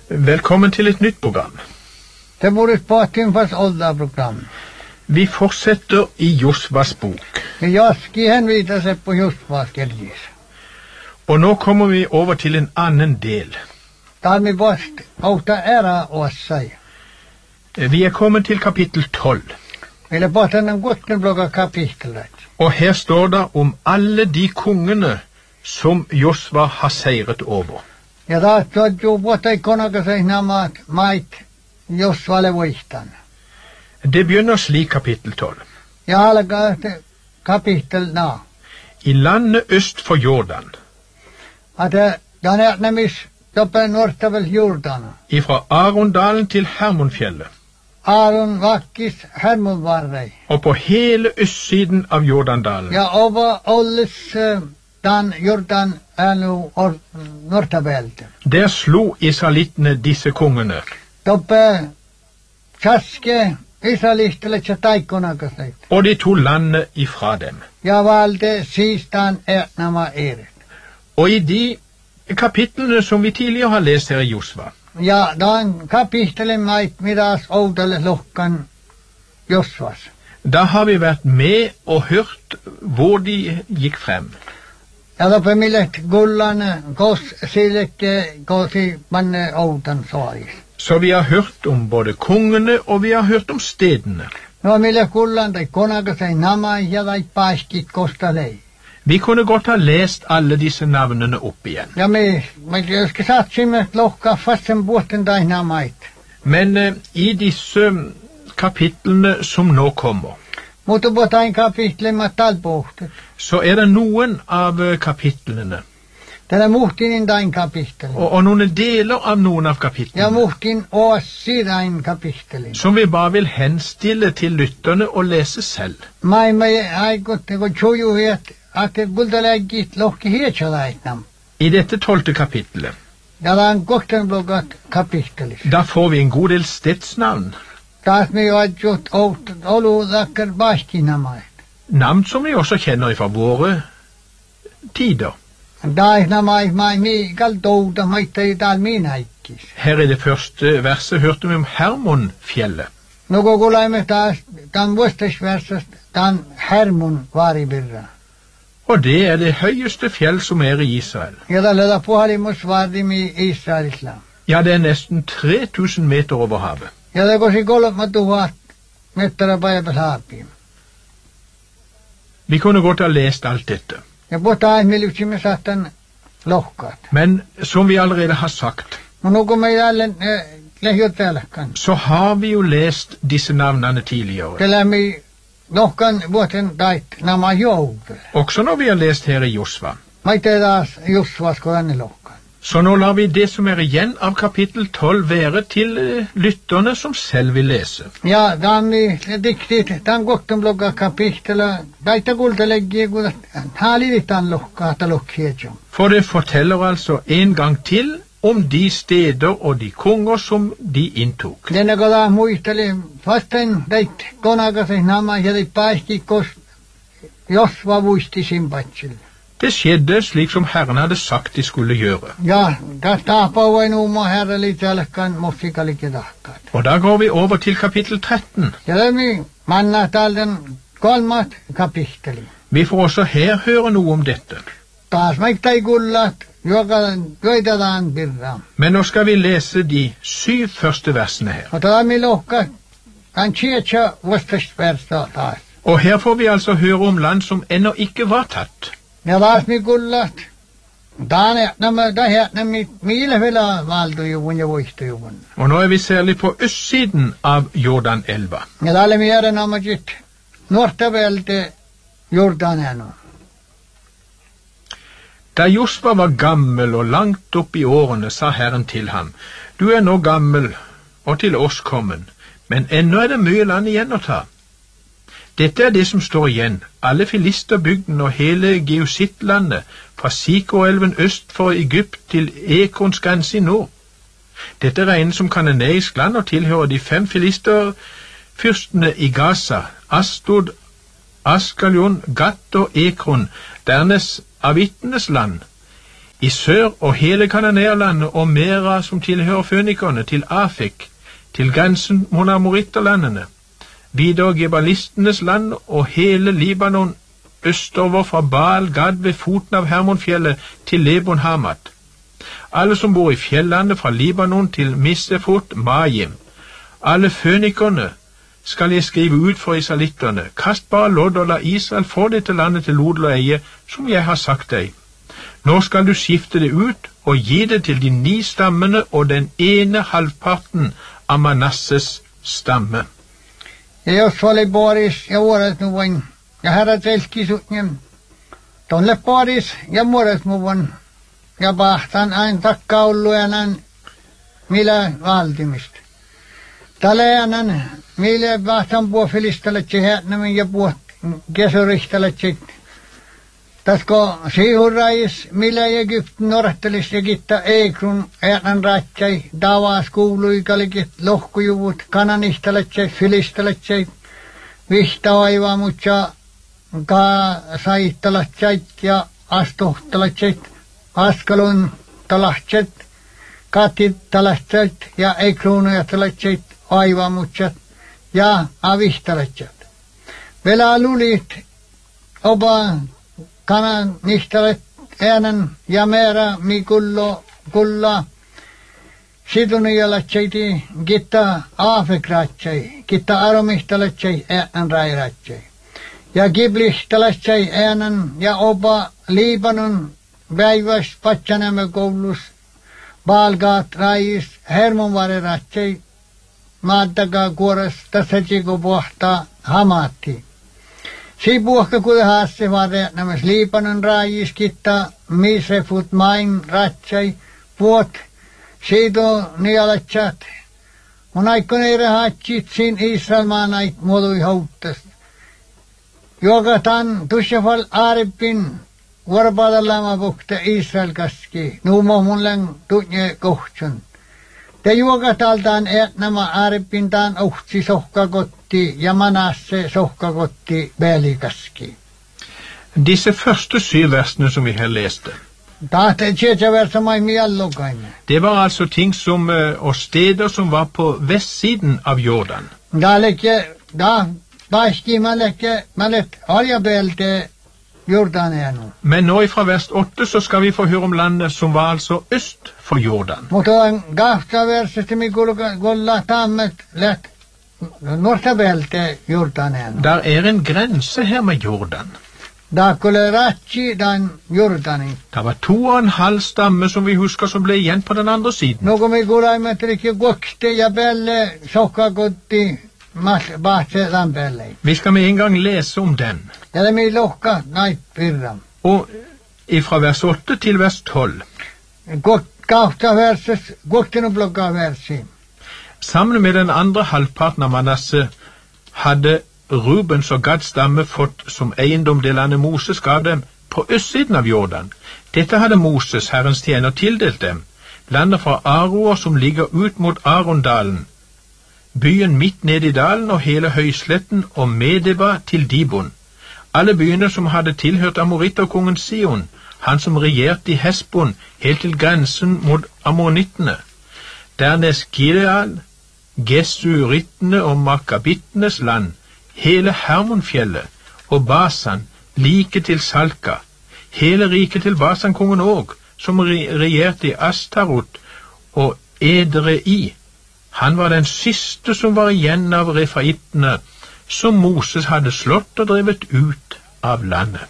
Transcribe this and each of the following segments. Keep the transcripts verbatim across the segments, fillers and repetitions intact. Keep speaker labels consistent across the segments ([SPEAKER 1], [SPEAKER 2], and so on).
[SPEAKER 1] Velkommen til et nytt program.
[SPEAKER 2] Det var et Batimfas olda-program.
[SPEAKER 1] Vi fortsetter i Josvas bok.
[SPEAKER 2] Jag ska hänvisa sig på Josvas gergis.
[SPEAKER 1] Og nå kommer vi over til en annen del.
[SPEAKER 2] Där vi vast auta ära och sig.
[SPEAKER 1] Vi er kommet til kapittel tolv.
[SPEAKER 2] Eller bara den gottenblogga kapitlet.
[SPEAKER 1] Og her står det om alle de kongene som Josva har seiret over.
[SPEAKER 2] Ja da stod jo både konaga sig namat mait Josvalle voistan.
[SPEAKER 1] Det begynner slik kapittel tolv.
[SPEAKER 2] Ja alga kapitel na.
[SPEAKER 1] I landet øst for Jordan,
[SPEAKER 2] Att den är nemis toppen nortavel Jordan.
[SPEAKER 1] ifra Arondalen til Hermonfjellet,
[SPEAKER 2] Aaron vakkis hermonvarrei.
[SPEAKER 1] og på hele østsiden av Jordandalen,
[SPEAKER 2] Ja over alles uh, dan Jordan är nu nortavelte.
[SPEAKER 1] der slo israelittene disse kongene.
[SPEAKER 2] Toppe chaske israelistille chataikonaga sig.
[SPEAKER 1] Og de tog landet ifra dem.
[SPEAKER 2] Ja valde sistan ätnama eret.
[SPEAKER 1] Og i de kapitlene som vi tidligere har lest her i Josva,
[SPEAKER 2] Ja, dan kapitelen mait midas oudelle lokkan Josvas.
[SPEAKER 1] da har vi vært med og hørt hvor de gikk frem.
[SPEAKER 2] Ja toppe millet gullane kos sileke kosi manne oudan soaris.
[SPEAKER 1] Så vi har hørt om både kongene, og vi har hørt om stedene.
[SPEAKER 2] No millet gullan tai konaga sig nama ja tai paiskit kostalei.
[SPEAKER 1] Vi kunne godt ha lest alle disse navnene opp igjen.
[SPEAKER 2] Ja me, me ska satsi med lokka fasten båten tai namait.
[SPEAKER 1] Men eh, i disse kapitlene som nå kommer,
[SPEAKER 2] Mutta botain kapitlen matalpohtet.
[SPEAKER 1] så er det noen av eh, kapitlene,
[SPEAKER 2] Tällä muhtinin tain kapittelin.
[SPEAKER 1] og, og noen deler av noen av
[SPEAKER 2] Ja
[SPEAKER 1] kapitlene,
[SPEAKER 2] muhtin oassi tain kapittelin.
[SPEAKER 1] som vi bare vil henstille til lytterne og lese selv.
[SPEAKER 2] Mai mai aikot teko chuju hiet ake guldaläggit lohki hietsalaitnam.
[SPEAKER 1] I dette tolvte kapittelet,
[SPEAKER 2] Ja taan kohtenblogat kapittelis.
[SPEAKER 1] da får vi en god del stedsnavn,
[SPEAKER 2] Taas mi oadjut out olu lakker bastinamait.
[SPEAKER 1] navn som vi også kjenner fra våre tider.
[SPEAKER 2] Daisnamait mai mi galdouda maittei tal minaikkis.
[SPEAKER 1] Her i det første verset hørte vi om Hermonfjellet.
[SPEAKER 2] Nuko kulaimme taas tan vuostasversast tan Hermon varibirra.
[SPEAKER 1] Og det er det høyeste fjell som er i Israel.
[SPEAKER 2] Ja tällä puhalimus varimi Israelisla.
[SPEAKER 1] Ja, det er nesten tre tusen meter over havet.
[SPEAKER 2] Ja tekosi kolme tuhat metriä päivä saapiin.
[SPEAKER 1] Vi kunne godt ha lest alt dette.
[SPEAKER 2] Ja puhutaan miljyksimme saattan lohkaat.
[SPEAKER 1] Men som vi allerede har sagt,
[SPEAKER 2] Mun nuku me jälleen eh, lähiötäälläkään.
[SPEAKER 1] så har vi jo lest disse navnene tidligere.
[SPEAKER 2] Tällä mi lohkan vuoten tait nämä jouvel.
[SPEAKER 1] Også når vi har lest her i Josva.
[SPEAKER 2] Mä ite taas just vasko tänne lohkan.
[SPEAKER 1] Så nå lar vi det som er igjen av kapittel tolv være til eh, lytterne som selv vil lese.
[SPEAKER 2] Ja tämän mi diktit, tämän kohtan blogga kapitella, taita kultaleggi, kun haalidit tämän lohkaa, että lohkietsum.
[SPEAKER 1] For det forteller altså en gang til om de steder og de konger som de inntok.
[SPEAKER 2] Denne kada muisteli vasten teit konakasih nämä ja teit paiskikkos, jos va vuisti simpatsille.
[SPEAKER 1] Det skjedde slik som Herren hadde sagt de skulle gjøre.
[SPEAKER 2] Ja, tästä pauvain uuma herreli tälkän musikalike tahkat.
[SPEAKER 1] Og da går vi over til kapittel tretten.
[SPEAKER 2] Ja lämmi manna talden kolmat kapitteli.
[SPEAKER 1] Vi får også her høre noe om dette.
[SPEAKER 2] Taas maiktai kullat, joka joitetaan birra.
[SPEAKER 1] Men nå skal vi lese de syv første versene her.
[SPEAKER 2] Mutta lämmi lohka, kan tsietsä vastast versta taas.
[SPEAKER 1] Og her får vi altså høre om land som ennå ikke var tatt.
[SPEAKER 2] Ja taas mi kullat, taane, nämä tähän mi miile vielä valtujuvun ja voistujuvun.
[SPEAKER 1] Og nå er vi særlig på østsiden av Jordanelva.
[SPEAKER 2] Ja tälle mi jäädä namakit nuortavelte Jordaneno.
[SPEAKER 1] Da Josva var gammel og langt opp i årene, sa Herren til ham, «Du er nå gammel og til oss kommen, men ennå er det mye land igjen å ta. Dette er det som står igjen, alle filisterbygden og hele Geosittlandet, fra Sikorelven øst for Egypt til Ekrons grense i nord. Dette regnes som kananeisk land og tilhører de fem filisterfyrstene i Gaza, Astod, Askaljon, Gatt og Ekron, dernest Avittenes land. i sør og hele Kananerlandet og Mera som tilhører fønikerne, til Afek, til grensen mot amoritterlandene, videre gebalistenes land og hele Libanon østover fra Baal Gad ved foten av Hermonfjellet til Lebon Hamat. Alle som bor i fjellandet fra Libanon til Misefot Majim, alle fønikerne skal jeg skrive ut for israelitterne. Kast bare lodd og la Israel få dette landet til odel og eie, som jeg har sagt deg. Nå skal du skifte det ut og gi det til de ni stammene og den ene halvparten av Manasses stamme.
[SPEAKER 2] Jos oli Boris ja vuodet muvun ja herrat velkisutnjem. Tonne Boris ja vuodet muvun ja pahtan ain takkaulluenan millä valtimist. Taleanan millä pahtan puofilistaletsi hätnämin ja puot kesuristaletsi. Tasko siurais millä Egyptin norhtelis ja gitta eikrun äänän ratsai davas kuului kalikit lohkujuvut kananistaletsi filistaletsi vihta aiva mutta ka saittaletsi ja astuhtaletsi askalun talahtset katit talahtset ja eikruunuja taletsi aiva mutta ja avihtaletsi. Vielä lulit oba kanan nihtalet äänen ja määrä mi kullo kulla sidunialatsei gitta Afrikratsei gitta aromihtaletsi äänen rairatsei ja giblihtaletsi äänen ja oba Libanon päiväs patsanemme koulus Balgat rais Hermonvareratsei maaddaga kuores tasajiko pohtaa Hamatti. Si puhka kude hasse vare namas Libanon rais kitta misefut main ratsai puot siido nialatsat. Mun aikkoneire hatsit sin Israel maanait modui hauttas. Joka tan tushafal aaripin vuoropaadallama pukte Israel kaski. Nuumo mun lang tunye kohtsun. Te juoka taltaan nämä aaripintaan ohtsi sohkakotti ja Manasse sohkakotti Belikaski.
[SPEAKER 1] Disse første syv versene som vi har leste,
[SPEAKER 2] Tahte tjetjaversa mai miallokainen.
[SPEAKER 1] det var altså ting som, og steder som var på vestsiden av Jordan.
[SPEAKER 2] Da lekke, da paski mä lekke, mä let aljabelte Jordanen.
[SPEAKER 1] Men nå fra vers åtte så skal vi få høre om landet som var altså øst for Jordan.
[SPEAKER 2] Mutta on kahta versasta mi kulla tammet let nortabelte Jordanen.
[SPEAKER 1] Der er en grense her med Jordan.
[SPEAKER 2] Da kulle ratsi dan Jordanin.
[SPEAKER 1] Det var to og en halv stamme som vi husker som ble igjen på den andre siden.
[SPEAKER 2] Nogo mi kulla me trikki gokte ja belle sokkakotti mas baatse lampelle.
[SPEAKER 1] Vi skal med en gang lese om den.
[SPEAKER 2] Ja det mi lohka nait pirram.
[SPEAKER 1] Og fra vers åtte til vers tolv.
[SPEAKER 2] Gok kahta verses, goktinu blokka versi.
[SPEAKER 1] Sammen med den andre halvparten av Manasse hadde Rubens og Gads stamme fått som eiendom det landet Moses gav dem på østsiden av Jordan. Dette hadde Moses, Herrens tjener, tildelt dem. Landet fra Aroer som ligger ut mot Arondalen, byen midt ned i dalen og hele høysletten og Medeba til Dibon. Alle byene som hadde tilhørt amoritterkongen Sion, han som regjerte i Hesbon helt til grensen mot amonittene. Dernest Gilead, Gesurittene og Makabittenes land, hele Hermonfjellet og Basan, like til Salka, hele riket til Basankongen òg, som regjerte i Astarot og Edrei. Han var den siste som var igjen av refaittene, som Moses hadde slått og drevet ut av landet.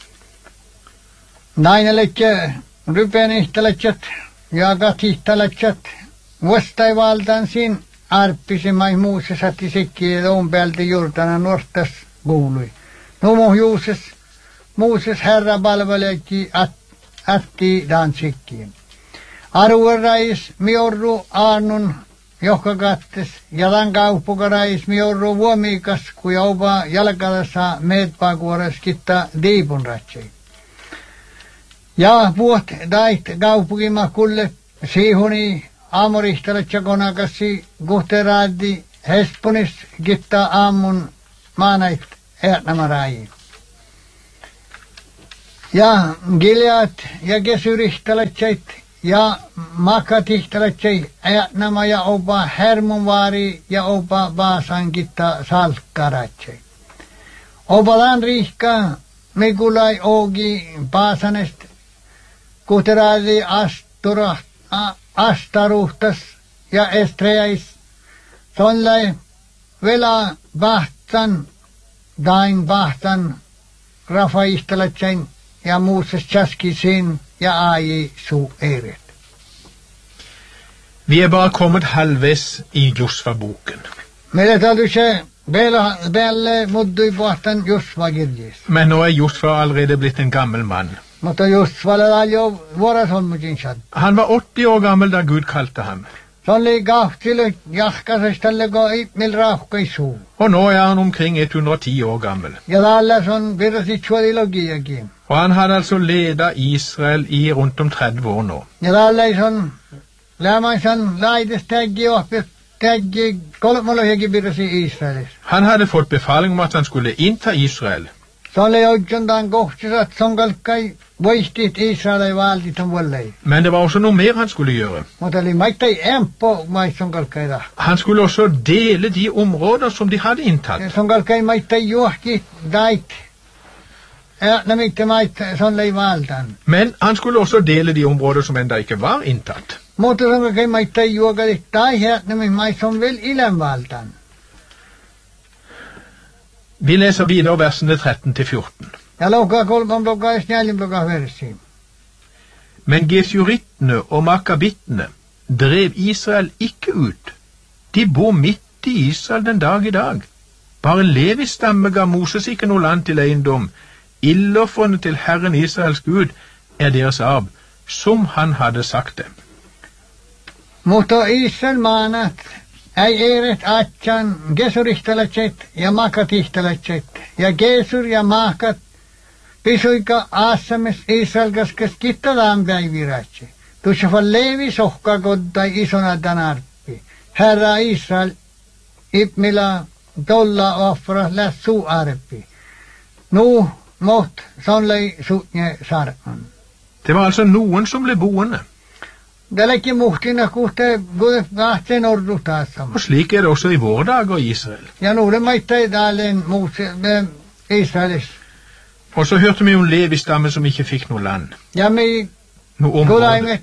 [SPEAKER 2] Naineletje, Rubenihtaletjet, Jagatihtaletjet, Vostai valtan sin arppisi mai Moses hatti sikki on päältä Jordana nortas kuului. Numo Juuses, Moses herra palveleki at, atti dan sikkiin. Aruerais miorru aanun joka kattes, ja tämän kauppukarais miorru vuomikas, kun joupa jalkalassa meetpakuores kitta diipun ratsei. Ja vuot dait kauppukima kulle siihuni Amorihtaletja konakassi guhteraadi Hesponis gitta aamun maanait eätnämarai. Ja Gilead ja Gesurihtalatsait ja Makatihtalatsi ajatnama ja opa Hermonvaari ja opa Vaasankitta Salkkaratsai. Opa Lanriikka Mikulai Oogi Paasanest Kuteraali Astura Astaruhtas ja Estreais Sonlai Vela Vahtan Dain Vahtan Rafaihtalatsain ja Moses Chaskisin ja Aji Su Eret.
[SPEAKER 1] Vi er bare kommet halvveis i Josva-boken.
[SPEAKER 2] Meille taluse Belle muddui pohtan Josva kirjis.
[SPEAKER 1] Men nå er Josva allerede blitt en gammel mann.
[SPEAKER 2] Mutta Josvalle jo vuoras on mutin shad.
[SPEAKER 1] Han var åtti år gammel da Gud kalte ham.
[SPEAKER 2] Sonli gahtile jahkasestalle go mil rauhkai suu.
[SPEAKER 1] Og nå er han omkring hundre og ti år gammel.
[SPEAKER 2] Ja tällä son virrasi chuodilogiakin.
[SPEAKER 1] Og han hadde altså ledet Israel i rundt om tretti år nå.
[SPEAKER 2] Ja tällä son lämän son laides täggi oppi täggi kolmolohiakin virrasi Israelis.
[SPEAKER 1] Han hadde fått befaling om at han skulle innta Israel.
[SPEAKER 2] Sonli ojondan kohtisat sonkalkai voistit Israelai valtit on vuollei.
[SPEAKER 1] Men det var også noe mer han skulle gjøre.
[SPEAKER 2] Mutta oli maittai empo mai sonkalkai da.
[SPEAKER 1] Han skulle også dele de områder som de hadde inntatt.
[SPEAKER 2] Sonkalkai maittai juohki dait. Ja, namitte mait sonlei valtan.
[SPEAKER 1] Men han skulle også dele de områder som enda ikke var inntatt.
[SPEAKER 2] Mutta sonkalkai maittai juokali tai her namitte mai son vel ilen valtan.
[SPEAKER 1] Vi leser videre versene tretten til fjorten.
[SPEAKER 2] Ja loka kolman bloka ja snjälin bloka versi.
[SPEAKER 1] Men gesjurittene og makabittene drev Israel ikke ut. De bor midt i Israel den dag i dag. Bare Levis stamme ga Moses ikke noe land til eiendom. Illofrene til Herren Israels Gud er deres arv, som han hadde sagt dem.
[SPEAKER 2] Mutta Israel maanat ei eret atsan Gesurihtalatsait ja Makatihtalatsit. Ja Gesur ja Makat pisuika aasames Israel kaskas kittadaan päiviratsi. Tuossa Leevi sohka kodtai isona danarppi. Herra Israel ipmila tolla offra lässuu arppi. Nu mått sonlei sutnje sarman.
[SPEAKER 1] Det var altså noen som ble boende.
[SPEAKER 2] Tälläkin muhtina kuhte kahteen orduhtaasam.
[SPEAKER 1] Og slik er det også i våre dager i Israel.
[SPEAKER 2] Ja nuude maittai täälen Israelis.
[SPEAKER 1] Og så hørte vi om Levi-stammen som ikke fikk noe land.
[SPEAKER 2] Ja mi
[SPEAKER 1] Noe område.
[SPEAKER 2] tulaimet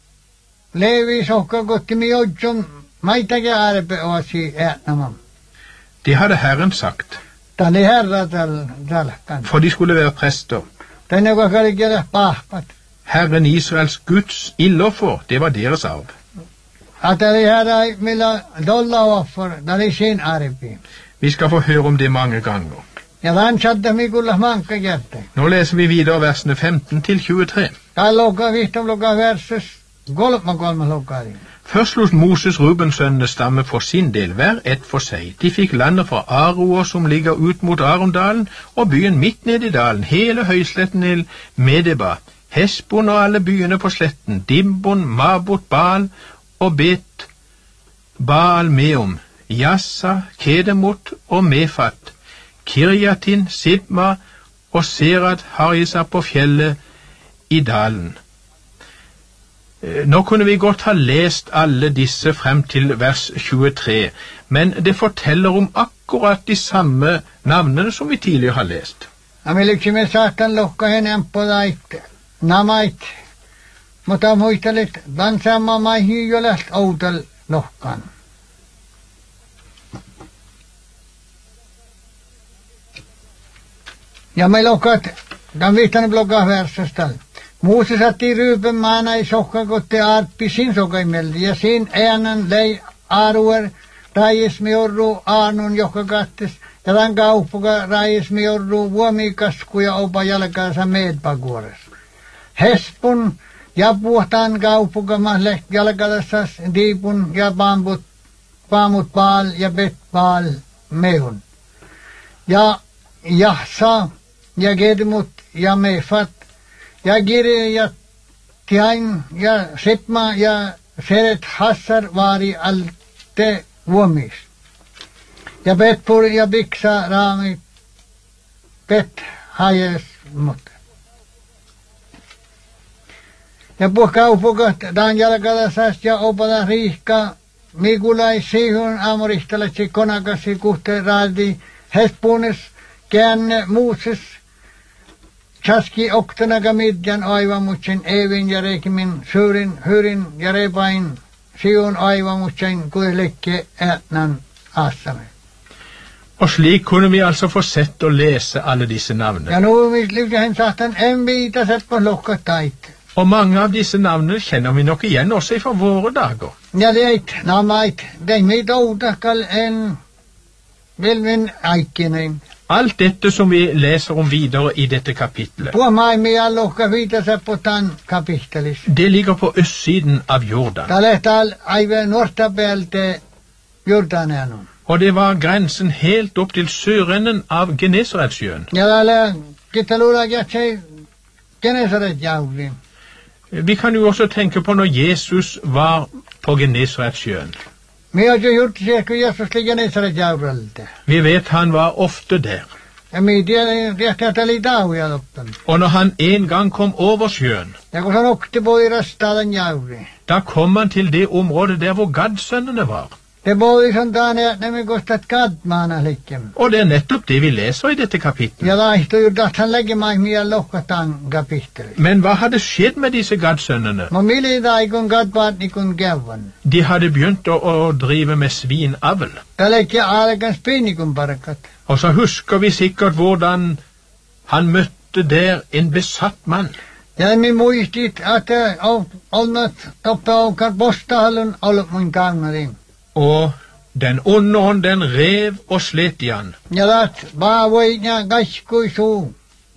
[SPEAKER 2] Levi sohka kotti mi ojjum maittakin arpe oasi äänamam.
[SPEAKER 1] Det hadde Herren sagt,
[SPEAKER 2] Tali herra tälkan.
[SPEAKER 1] for de skulle være prester.
[SPEAKER 2] Tänne kakali kielä pahpat.
[SPEAKER 1] Herren Israels Guds illoffer, det var deres arv.
[SPEAKER 2] Atali herra millä dolla offer, tali sin arpi.
[SPEAKER 1] Vi skal få høre om det mange ganger.
[SPEAKER 2] Ja tämän sadda mi kulla manka jätte.
[SPEAKER 1] Nå leser vi videre versene femten til tjuetre.
[SPEAKER 2] Tää loka vihtam loka versus kolma kolma lokari.
[SPEAKER 1] Først lot Moses Rubensønnene stamme for sin del, hver ett for seg. De fikk landet fra Aroer som ligger ut mot Arondalen, og byen midt ned i dalen, hele høysletten til Medeba, Hesbon og alle byene på sletten, Dimbon, Mabot, Baal og Bet, Baal Meom, Jassa, Kedemot og Mefat, Kirjatin, Sibma og Serat Harisa på fjellet i dalen. Nå kunne vi godt ha lest alle disse frem til vers tjuetre, men det forteller om akkurat de samme navnene som vi tidligere har lest.
[SPEAKER 2] Ameliksimme saatan lohka henen podait, namait, mutta muistelit vansama mai hyjölät outal lohkan. Ja me lohkat, tämän vihtane bloga versastal. Moses atti ryypen maana i sohka kotte arppi sin sokaimelli, ja sin äänen lei aruer raies miorru aanun joka kattes, ja tämän kauppuka raies miorru vuomikasku ja opa jalkaansa meedpakuores. Hespun ja puhtaan kauppuka mahle jalkadassas diipun ja pamput, paamut paal ja bet paal mehun. Ja Jahsa ja Gedmut ja Mefat ja Giri ja Tiain ja Sipma ja Seret Hassar vaari alte vuomis. Ja Betpur ja Biksa raami Bet hajes mut. Ja puhkaupukat danjalkalasas ja opala riihka Mikulai sihun amoristalatsi konakasi kuhte raadi hespuunes käänne muuses chaski oktanaga midjan aivamutsen evin ja reikimin suurin hyrin ja repain sihun aivamutsen kuillekke ätnan assame.
[SPEAKER 1] Og slik kunne vi altså få sett og lese alle disse navnene.
[SPEAKER 2] Ja nu mislivde hen satan en vita sett på lokkat tait.
[SPEAKER 1] Og mange av disse navnene kjenner vi nok igjen også fra våre dager.
[SPEAKER 2] Ja det eit, namait, det er mitt odakal en vilvin aikinen.
[SPEAKER 1] Alt dette som vi leser om videre i dette kapitlet,
[SPEAKER 2] På mai med lokka vita sett på tan kapittelis.
[SPEAKER 1] det ligger på østsiden av Jordan.
[SPEAKER 2] Ta lehtal aive nortabälte Jordanenon.
[SPEAKER 1] Og det var grensen helt opp til sørenden av Genesaretsjøen.
[SPEAKER 2] Ja täällä kittelura jätsei Genesaret jauvin.
[SPEAKER 1] Vi kan jo også tenke på når Jesus var på Genesaretsjøen.
[SPEAKER 2] Me har jo gjort se kun Jesus li Genesaret jauvalte.
[SPEAKER 1] Vi vet han var ofte der.
[SPEAKER 2] Ja me tiedä että oli tauja loppan.
[SPEAKER 1] Og når han en gang kom over sjøen,
[SPEAKER 2] Ja kun hän okti voi rastalan jauri.
[SPEAKER 1] da kom han til det området der hvor Gadsønnene var.
[SPEAKER 2] Det voi santaane että me kostat kadmaana likkem.
[SPEAKER 1] Og det er nettopp det vi leser i dette kapitlet.
[SPEAKER 2] Ja laihto juuri att hän lägge mai mia lohkatan kapitteli.
[SPEAKER 1] Men hva hadde skjedd med disse Gadsønnene?
[SPEAKER 2] Mo milida ikun kadpaat ikun kävvan.
[SPEAKER 1] De hadde begynt å, å drive med svinavl.
[SPEAKER 2] Ta lägge aalkan spinikun parkat.
[SPEAKER 1] Og så husker vi sikkert hvordan han møtte der en besatt mann.
[SPEAKER 2] Ja me muistit että olnat toppe aukar postahallun ollut mun kangarin.
[SPEAKER 1] Og den onde ånd, den rev og slet i han.
[SPEAKER 2] Ja lat vaavoi ja kaskui suu.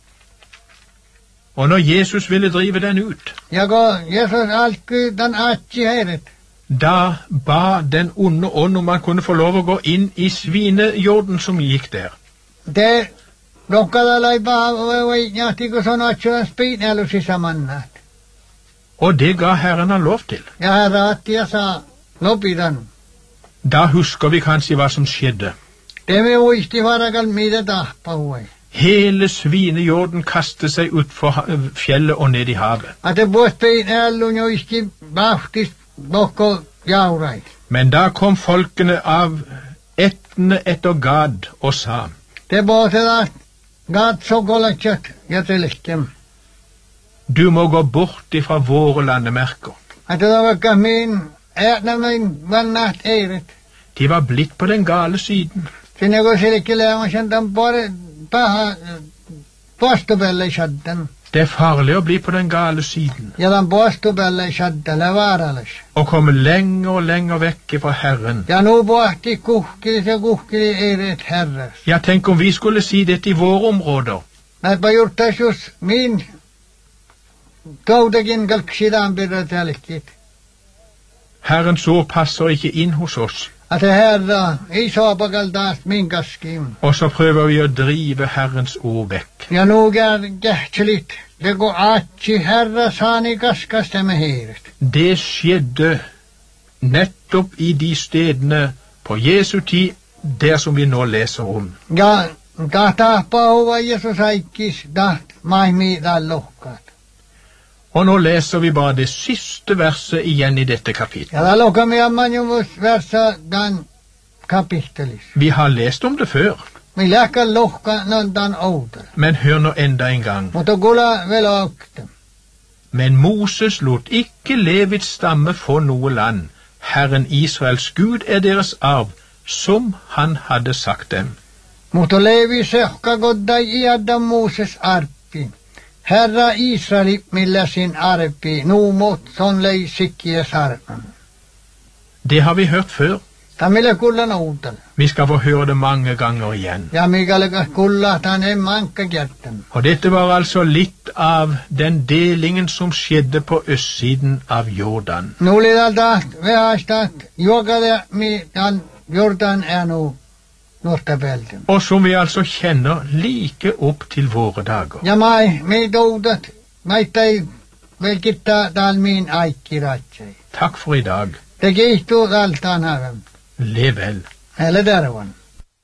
[SPEAKER 1] Og når Jesus ville drive den ut,
[SPEAKER 2] Ja kun Jesus alkui tan atsi heiret.
[SPEAKER 1] da ba den onde ånd om han kunne få lov å gå inn i svinejorden som gikk der.
[SPEAKER 2] Det lokkadalai vaavoi ja tiku son atsulan spiinelu sisämannat.
[SPEAKER 1] Og det ga Herren han lov til.
[SPEAKER 2] Ja herra atti ja saa lopitan.
[SPEAKER 1] Da husker vi kanskje hva som skjedde.
[SPEAKER 2] Det me muisti varakal mitä tahpahuai.
[SPEAKER 1] Hele svinejorden kastet seg ut for fjellet og ned i havet.
[SPEAKER 2] Att det puhut spiinellun joiski vahtis lokko jaurai.
[SPEAKER 1] Men da kom folkene av ettene etter Gad og sa,
[SPEAKER 2] Det puhutetaan gatsokolatsat ja telkkem.
[SPEAKER 1] du må gå bort ifra våre landemerker.
[SPEAKER 2] Att det on vaikka min äätnämin vannaat eiret.
[SPEAKER 1] De var blitt på den gale siden.
[SPEAKER 2] Sinne kun silkkileeman sen tan pare paha postupelle shaddan.
[SPEAKER 1] Det er farlig å bli på den gale siden,
[SPEAKER 2] Ja tan postupelle shaddale vaarallis.
[SPEAKER 1] og komme lenger og lenger vekk fra Herren.
[SPEAKER 2] Ja nu pohti kuhkili se kuhkili eiret herras.
[SPEAKER 1] Ja, tenk om vi skulle si dette i våre områder.
[SPEAKER 2] Näetpä juurtais just min toutakin kalksitaan pirra tälkit.
[SPEAKER 1] Herrens ord passer ikke inn hos oss,
[SPEAKER 2] Att det herra ei saapakal taas min kaskim.
[SPEAKER 1] og så prøver vi å drive Herrens ord vekk.
[SPEAKER 2] Ja nu kär kähtselit. Det kun atsi herra saani kaskasta me heiret.
[SPEAKER 1] Det skjedde nettopp i de stedene på Jesu tid, der som vi nå leser om.
[SPEAKER 2] Ja tahtaa pahuva Jesus aikis taht maimi tal lohkaat.
[SPEAKER 1] Og nå leser vi bare det siste verset igjen i dette kapitlet.
[SPEAKER 2] Ja ta lohkami amman jumus versa tan kapittelis.
[SPEAKER 1] Vi har lest om det før,
[SPEAKER 2] Mi lähkän lohka non tan outal.
[SPEAKER 1] men hør nå enda en gang.
[SPEAKER 2] Mutta kula vel aukta.
[SPEAKER 1] Men Moses lot ikke Levits stamme få noe land. Herren Israels Gud er deres arv, som han hadde sagt dem.
[SPEAKER 2] Mutta Levi sehka koddai iadda Moses arpi. Herra Israeli millä sin arpi, nu mot son lei sikkiä sarnan.
[SPEAKER 1] Det har vi hørt før.
[SPEAKER 2] Ta millä kullan outal.
[SPEAKER 1] Vi skal få høre det mange ganger igjen.
[SPEAKER 2] Ja mikälikas kulla tan en mankka kjertan.
[SPEAKER 1] Og dette var altså litt av den delingen som skjedde på østsiden av Jordan.
[SPEAKER 2] Nu oli täältä vehasta juokale mi tan Jordan är nu nortabelten.
[SPEAKER 1] Og som vi altså kjenner like opp til våre dager.
[SPEAKER 2] Ja mai mi toutat maittai velkittää tääl min aikkiratsei.
[SPEAKER 1] Takk for i dag.
[SPEAKER 2] Te kiihtuu täältä haven.
[SPEAKER 1] Lev vel.
[SPEAKER 2] Eller därvan.